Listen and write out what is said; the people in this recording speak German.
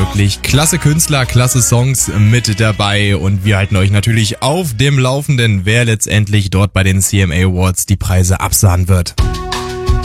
wirklich klasse Künstler, klasse Songs mit dabei und wir halten euch natürlich auf dem Laufenden, wer letztendlich dort bei den CMA Awards die Preise absahen wird.